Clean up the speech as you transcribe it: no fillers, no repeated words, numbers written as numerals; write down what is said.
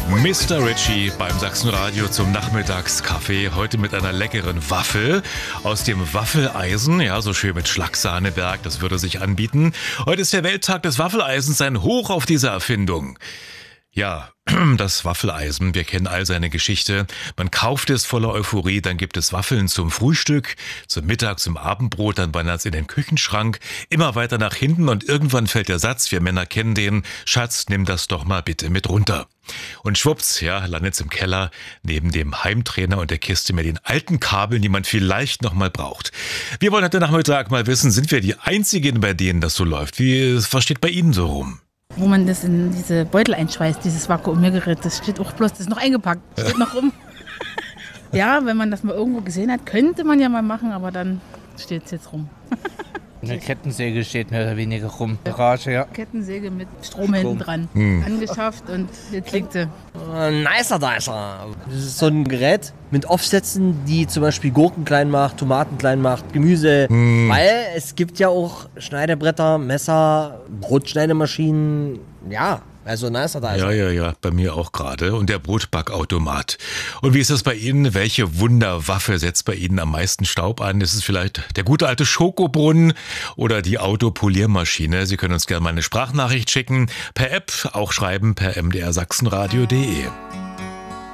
Mr. Ritchie beim Sachsenradio zum Nachmittagskaffee. Heute mit einer leckeren Waffel aus dem Waffeleisen. Ja, so schön mit Schlagsahneberg, das würde sich anbieten. Heute ist der Welttag des Waffeleisens, ein Hoch auf diese Erfindung. Ja, das Waffeleisen, wir kennen all seine Geschichte. Man kauft es voller Euphorie, dann gibt es Waffeln zum Frühstück, zum Mittag, zum Abendbrot, dann wandert es in den Küchenschrank, immer weiter nach hinten und irgendwann fällt der Satz, wir Männer kennen den, Schatz, nimm das doch mal bitte mit runter. Und schwupps, ja, landet's im Keller, neben dem Heimtrainer und der Kiste mit den alten Kabeln, die man vielleicht noch mal braucht. Wir wollen heute Nachmittag mal wissen, sind wir die Einzigen, bei denen das so läuft? Was steht bei Ihnen so rum? Wo man das in diese Beutel einschweißt, dieses Vakuumiergerät, das steht auch bloß, das ist noch eingepackt, steht noch rum. Ja, wenn man das mal irgendwo gesehen hat, könnte man ja mal machen, aber dann steht es jetzt rum. Eine Kettensäge steht mehr oder weniger rum. Garage, ja. Kettensäge mit Strom hinten dran. Angeschafft und jetzt liegt sie. Nicer Dicer. Das ist so ein Gerät mit Aufsätzen, die zum Beispiel Gurken klein macht, Tomaten klein macht, Gemüse. Weil es gibt ja auch Schneidebretter, Messer, Brotschneidemaschinen. Ja, also Nicer Dicer. Ja, bei mir auch gerade. Und der Brotbackautomat. Und wie ist das bei Ihnen? Welche Wunderwaffe setzt bei Ihnen am meisten Staub an? Ist es vielleicht der gute alte Schokobrunnen oder die Autopoliermaschine? Sie können uns gerne mal eine Sprachnachricht schicken. Per App, auch schreiben per mdrsachsenradio.de.